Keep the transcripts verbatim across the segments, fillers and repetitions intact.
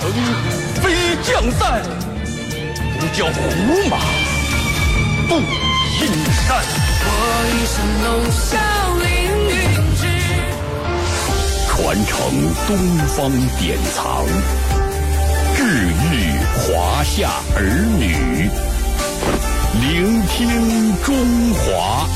城飞将在，不教胡马不阴山。 我一生龙啸凌云志， 传承东方典藏，治愈华夏儿女，聆听中华。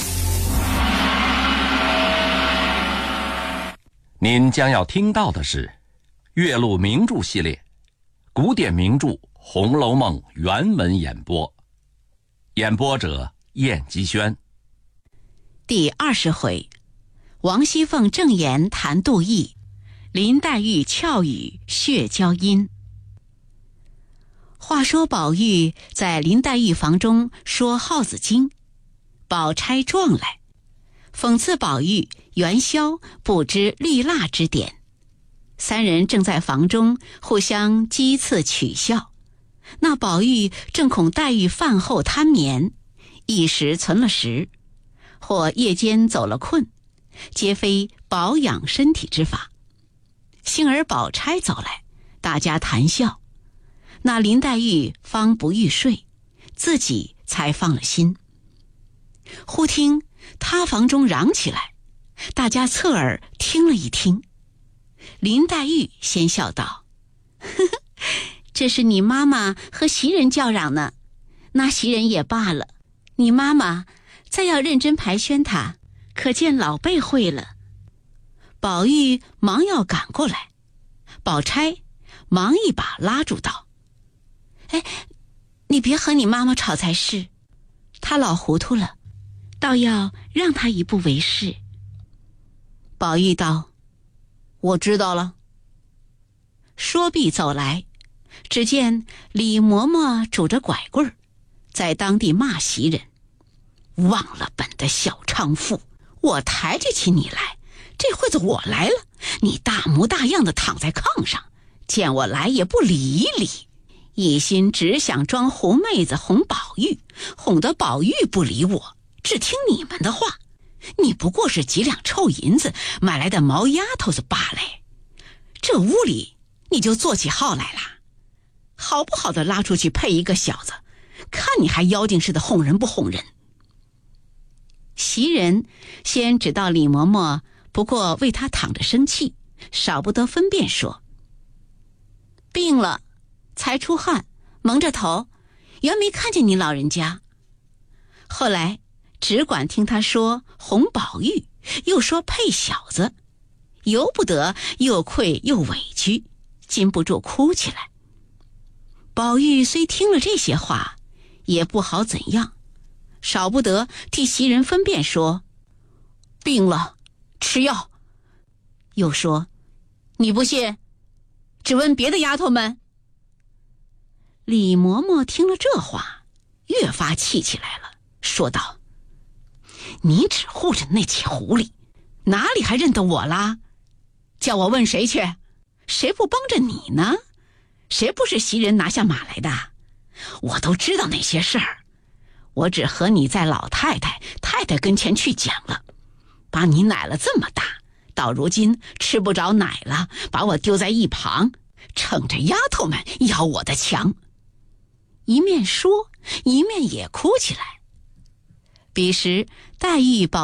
您将要听到的是岳麓名著系列古典名著《红楼梦》原文演播，演播者燕姬轩。 第二十回，王熙凤正言谈杜毅，林黛玉俏语血交阴。话说宝玉在林黛玉房中说耗子精，宝钗撞来，讽刺宝玉元宵不知绿蜡之典。三人正在房中互相讥刺取笑，那宝玉正恐黛玉饭后贪眠，一时存了食，或夜间走了困，皆非保养身体之法。幸而宝钗走来，大家谈笑，那林黛玉方不欲睡，自己才放了心。忽听他房中嚷起来，大家侧耳听了一听。林黛玉先笑道：呵呵，这是你妈妈和袭人叫嚷呢，那袭人也罢了，你妈妈再要认真排宣她，可见老辈会了。宝玉忙要赶过来，宝钗忙一把拉住道：哎，你别和你妈妈吵才是，她老糊涂了，倒要让她一步为是。宝玉道：我知道了。说毕走来，只见李嬷嬷拄着拐棍儿，在当地骂袭人：忘了本的小娼妇，我抬举起你来，这会子我来了，你大模大样的躺在炕上，见我来也不理一理，一心只想装红妹子哄宝玉，哄得宝玉不理我，只听你们的话。你不过是几两臭银子买来的毛丫头子罢了，这屋里你就做起号来了，好不好的拉出去配一个小子，看你还妖精似的哄人不哄人。袭人先知道李嬷嬷不过为他躺着生气，少不得分辨说：病了才出汗，蒙着头，原没看见你老人家。后来只管听他说哄宝玉，又说配小子，由不得又愧又委屈，禁不住哭起来。宝玉虽听了这些话，也不好怎样，少不得替袭人分辨说：病了吃药。又说：你不信，只问别的丫头们。李嬷嬷听了这话，越发气起来了，说道：你只护着那起狐狸，哪里还认得我啦？叫我问谁去？谁不帮着你呢？谁不是袭人拿下马来的？我都知道那些事儿，我只和你在老太太太太跟前去讲了，把你奶了这么大，到如今吃不着奶了，把我丢在一旁，逞着丫头们要我的强。一面说，一面也哭起来。彼时黛玉宝